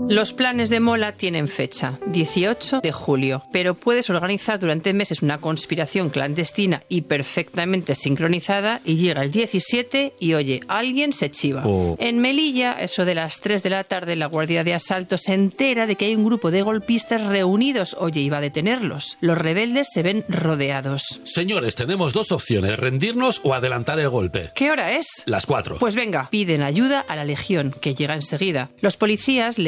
Los planes de Mola tienen fecha, 18 de julio, pero puedes organizar durante meses una conspiración clandestina y perfectamente sincronizada y llega el 17 y oye, alguien se chiva. En Melilla, eso de las 3 de la tarde, la Guardia de Asalto se entera de que hay un grupo de golpistas reunidos. Oye, iba a detenerlos. Los rebeldes se ven rodeados. Señores, tenemos dos opciones, rendirnos o adelantar el golpe. ¿Qué hora es? Las 4. Pues venga, piden ayuda a la Legión, que llega enseguida. Los policías